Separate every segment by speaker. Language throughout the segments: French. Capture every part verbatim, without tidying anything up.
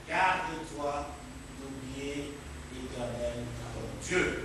Speaker 1: garde-toi d'oublier l'Éternel ton Dieu.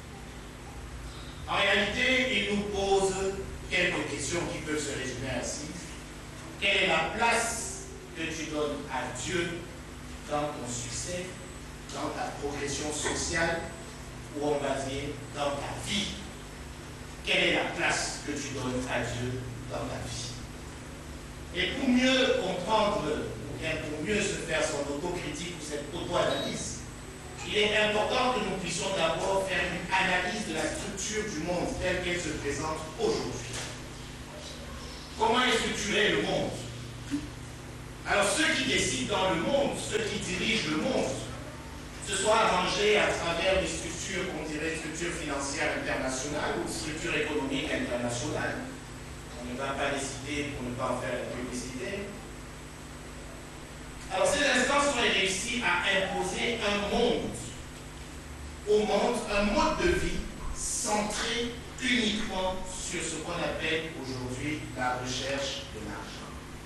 Speaker 1: En réalité, il nous pose quelques questions qui peuvent se résumer ainsi. Quelle est la place que tu donnes à Dieu dans ton succès, dans ta progression sociale, ou on va dire dans ta vie? Quelle est la place que tu donnes à Dieu dans ta vie? Et pour mieux comprendre, ou bien pour mieux se faire son autocritique ou cette auto-analyse, il est important que nous puissions d'abord faire une analyse de la structure du monde telle qu'elle se présente aujourd'hui. Comment est structuré le monde? Alors ceux qui décident dans le monde, ceux qui dirigent le monde, se soient arrangés à travers des structures, on dirait structures financières internationales ou structures économiques internationales. On ne va pas les citer pour ne pas en faire la publicité. Alors ces instances ont réussi à imposer un monde au monde, un mode de vie centré uniquement sur ce qu'on appelle aujourd'hui la recherche de l'argent.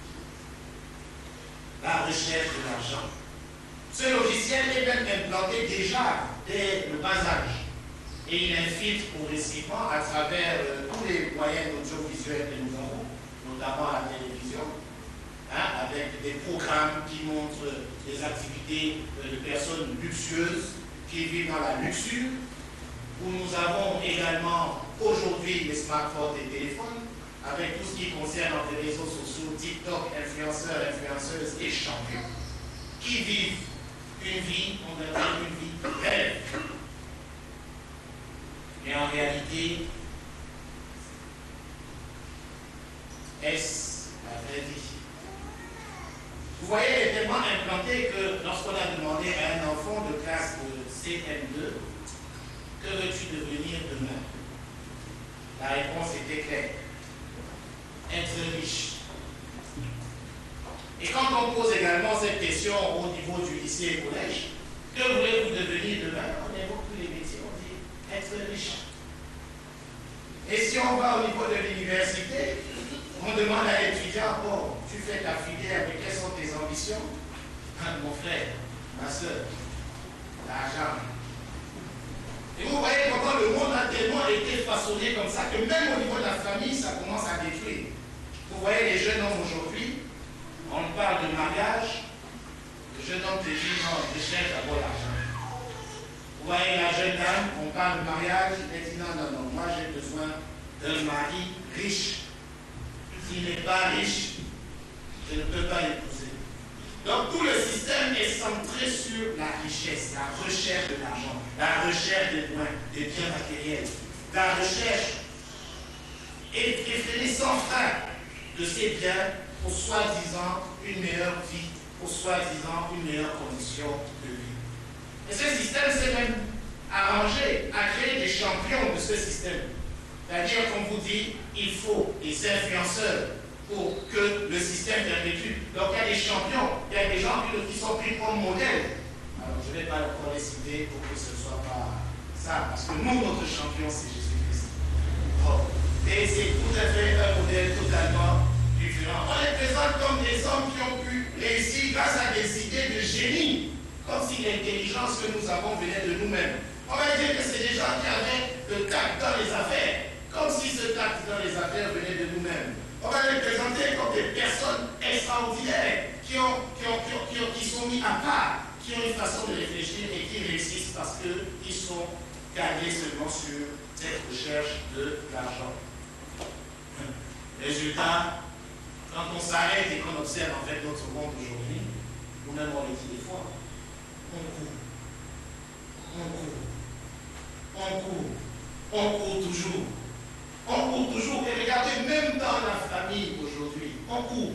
Speaker 1: La recherche de l'argent. Ce logiciel est même implanté déjà dès le bas âge et il infiltre progressivement à travers euh, tous les moyens audiovisuels que nous avons, notamment la télévision, hein, avec des programmes qui montrent des activités euh, de personnes luxueuses qui vivent dans la luxure, où nous avons également aujourd'hui les smartphones et téléphones, avec tout ce qui concerne les réseaux sociaux, TikTok, influenceurs, influenceuses et champions, qui vivent une vie, on va dire une vie de rêve. Mais en réalité, est-ce la vraie vie? Vous voyez, elle est tellement implantée que lorsqu'on a demandé à un enfant de classe de C M deux, que veux-tu devenir demain? La réponse était claire. Être riche. Et quand on pose également cette question au niveau du lycée et collège, que voulez-vous devenir demain? On évoque tous les métiers, on dit être riche. Et si on va au niveau de l'université, on demande à l'étudiant, bon, tu fais ta filière, mais quelles sont tes ambitions? Ah, mon frère, ma soeur, l'argent. Et vous voyez comment le monde a tellement été façonné comme ça que même au niveau de la famille, ça commence à détruire. Vous voyez les jeunes hommes aujourd'hui, on parle de mariage, le jeune homme te dit non, je cherche d'abord l'argent. Vous voyez la jeune dame, on parle de mariage, elle dit non, non, non, moi j'ai besoin d'un mari riche. S'il n'est pas riche, je ne peux pas l'épouser. Donc tout le système est centré sur la richesse, la recherche de l'argent, la recherche des biens, des biens matériels, la recherche effrénée sans frein de ces biens pour soi-disant une meilleure vie, pour soi-disant une meilleure condition de vie. Et ce système s'est même arrangé à créer des champions de ce système. C'est-à-dire qu'on vous dit, il faut des influenceurs pour que le système perpétue. Donc il y a des champions, il y a des gens qui sont pris comme modèles. Alors je ne vais pas encore les citer pour que ce ne soit pas ça, parce que nous, notre champion, c'est Jésus-Christ. Oh. Et c'est tout à fait un modèle totalement différent. On les présente comme des hommes qui ont pu réussir grâce à des idées de génie, comme si l'intelligence que nous avons venait de nous-mêmes. On va dire que c'est des gens qui avaient le tact dans les affaires, comme si ce tact dans les affaires venait de nous-mêmes. On va les présenter comme des personnes extraordinaires, qui, ont, qui, ont, qui, ont, qui, ont, qui sont mis à part, qui ont une façon de réfléchir et qui réussissent parce qu'ils sont gagnés seulement sur cette recherche de l'argent. Résultat, quand on s'arrête et qu'on observe en fait notre monde aujourd'hui, nous-mêmes on le dit des fois, on court, on court, on court, on court toujours. On court toujours, et regardez, même dans la famille aujourd'hui, on court.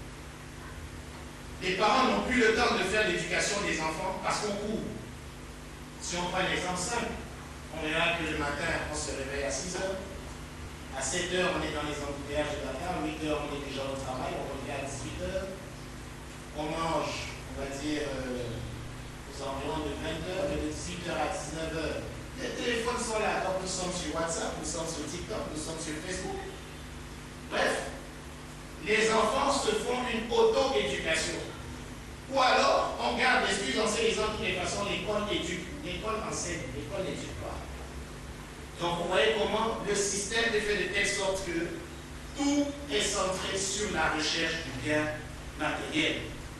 Speaker 1: Les parents n'ont plus le temps de faire l'éducation des enfants parce qu'on court. Si on prend l'exemple simple, on verra que le matin, on se réveille à six heures. À sept heures, on est dans les embouteillages de Dakar. huit heures, on est déjà au travail. On revient à dix-huit heures. On mange, on va dire, euh, aux environs de vingt heures, et de dix-huit heures à dix-neuf heures. Les téléphones sont là, donc nous sommes sur WhatsApp, nous sommes sur TikTok, nous sommes sur Facebook. Bref, les enfants se font une auto-éducation. Ou alors, on garde l'excuse en se disant de toutes les façons, l'école éduque, l'école enseigne, l'école n'éduque pas. Donc, vous voyez comment le système est fait de telle sorte que tout est centré sur la recherche du bien matériel.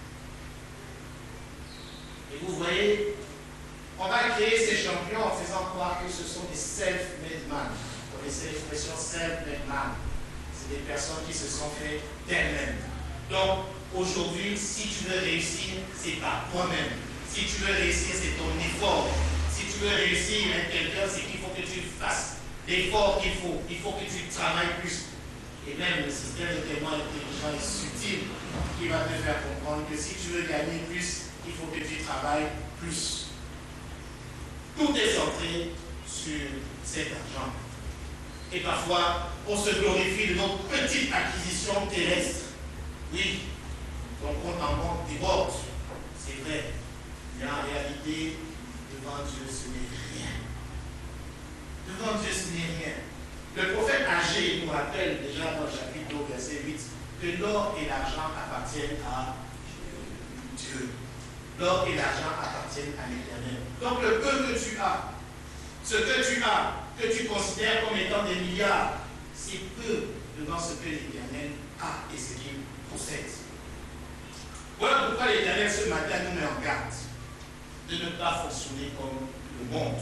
Speaker 1: Et vous voyez, on va créer ces champions en faisant croire que ce sont des self-made men. Vous connaissez l'expression self-made man. C'est des personnes qui se sont fait d'elles-mêmes. Donc, aujourd'hui, si tu veux réussir, c'est par toi-même. Si tu veux réussir, c'est ton effort. Si tu veux réussir avec quelqu'un, c'est qu'il faut que tu fasses l'effort qu'il faut. Il faut que tu travailles plus. Et même le système est tellement intelligent et subtil qui va te faire comprendre que si tu veux gagner plus, il faut que tu travailles plus. Tout est centré sur cet argent. Et parfois, on se glorifie de nos petites acquisitions terrestres. Oui, ton compte en banque déborde, c'est vrai. Mais en réalité, devant Dieu, ce n'est rien. Devant Dieu, ce n'est rien. Le prophète Agé nous rappelle déjà dans le chapitre deux, verset huit, que l'or et l'argent appartiennent à Dieu. L'or et l'argent appartiennent à l'Éternel. Donc le peu que tu as, ce que tu as, que tu considères comme étant des milliards, c'est peu devant ce que l'Éternel a et ce qu'il possède. Voilà pourquoi l'Éternel ce matin nous met en garde de ne pas fonctionner comme le monde.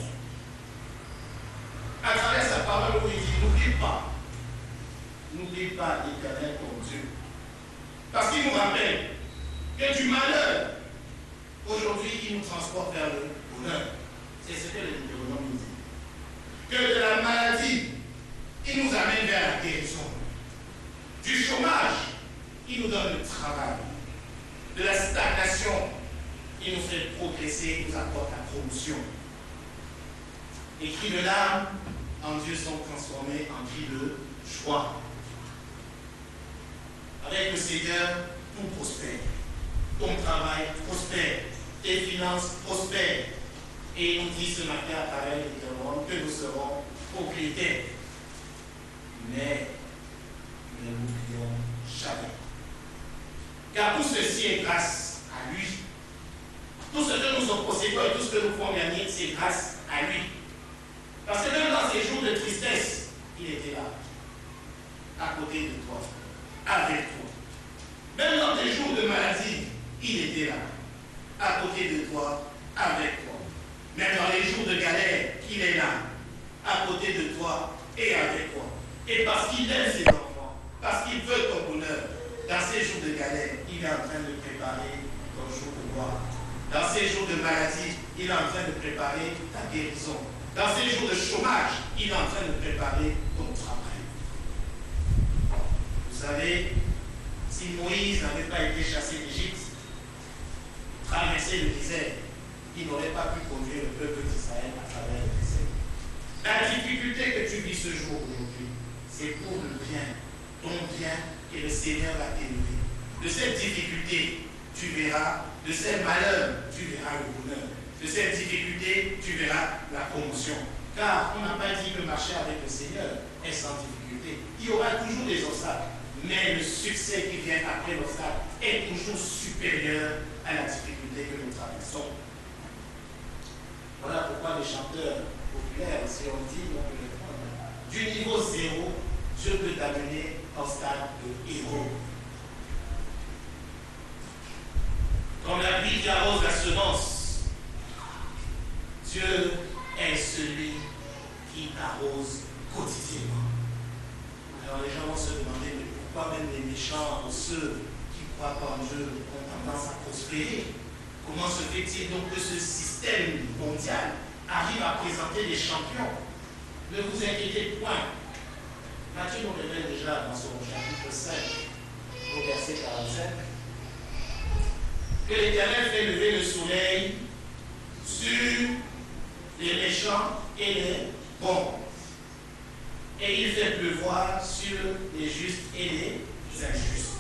Speaker 1: À travers sa parole, où il dit, n'oublie pas, n'oublie pas l'Éternel ton Dieu. Parce qu'il nous rappelle que du malheur, aujourd'hui, il nous transporte vers le bonheur. C'est ce que le Deutéronome dit. Que de la maladie, il nous amène vers la guérison. Du chômage, il nous donne le travail. De la stagnation, il nous fait progresser, il nous apporte la promotion. Les cris de larmes en Dieu sont transformés en cris de joie. Avec le Seigneur, tout prospère. Ton travail prospère. Tes finances prospèrent. Et il nous dit ce matin à travers l'Éternel que nous serons propriétaires. Mais ne n'oublions jamais. Car tout ceci est grâce à lui. Tout ce que nous sommes possédons et tout ce que nous pouvons gagner, c'est grâce à lui. Parce que même dans ces jours de tristesse, il était là, à côté de toi, avec toi. Même dans tes jours de maladie, il était là, à côté de toi, avec toi. Même dans les jours de galère, il est là, à côté de toi et avec toi. Et parce qu'il aime ses enfants, parce qu'il veut ton bonheur, dans ces jours de galère, il est en train de préparer ton jour de gloire. Dans ces jours de maladie, il est en train de préparer ta guérison. Dans ces jours de chômage, il est en train de préparer ton travail. Vous savez, si Moïse n'avait pas été chassé d'Égypte, traverser le désert, il n'aurait pas pu conduire le peuple d'Israël à travers le désert. La difficulté que tu vis ce jour aujourd'hui, c'est pour le bien, ton bien, et le Seigneur va t'élever. De cette difficulté, tu verras, de ces malheurs, tu verras le bonheur. De cette difficulté, tu verras la promotion. Car on n'a pas dit que marcher avec le Seigneur est sans difficulté. Il y aura toujours des obstacles, mais le succès qui vient après l'obstacle est toujours supérieur à la difficulté que nous traversons. Voilà pourquoi les chanteurs populaires, si on dit, on peut le prendre. Du niveau zéro, Dieu peut t'amener au stade de héros. Comme la pluie qui arrose la semence, Dieu est celui qui arrose quotidiennement. Alors les gens vont se demander, mais pourquoi même les méchants ou ceux qui ne croient pas en Dieu ont tendance à prospérer? Comment se fait-il donc que ce système mondial arrive à présenter des champions? Ne vous inquiétez point. Matthieu nous révèle déjà dans son chapitre cinq, au verset quarante-cinq, que l'Éternel fait lever le soleil sur les méchants et les bons. Et il fait pleuvoir sur les justes et les injustes.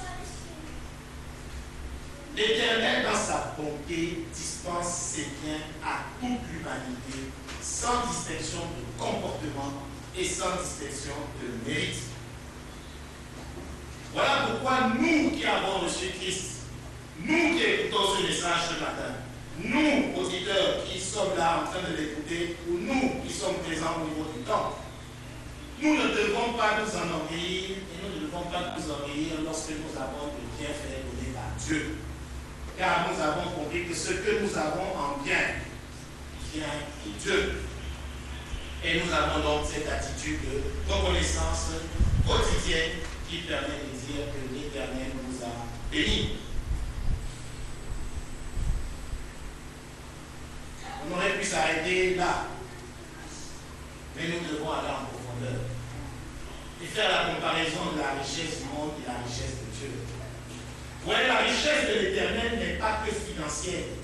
Speaker 1: L'Éternel, dans sa bonté, dispense ses biens à toute l'humanité, sans distinction de comportement et sans distinction de mérite. Voilà pourquoi nous qui avons reçu Christ, nous qui écoutons Écoutons ce message ce matin. Nous, auditeurs, qui sommes là en train de l'écouter, ou nous qui sommes présents au niveau du temple, nous ne devons pas nous enorgueillir et nous ne devons pas nous enorgueillir lorsque nous avons de bienfaits donnés par Dieu. Car nous avons compris que ce que nous avons en bien vient de Dieu. Et nous avons donc cette attitude de reconnaissance quotidienne qui permet de dire que l'Éternel nous a bénis. On aurait pu s'arrêter là, mais nous devons aller en profondeur et faire la comparaison de la richesse du monde et la richesse de Dieu. Vous voyez, la richesse de l'Éternel n'est pas que financière.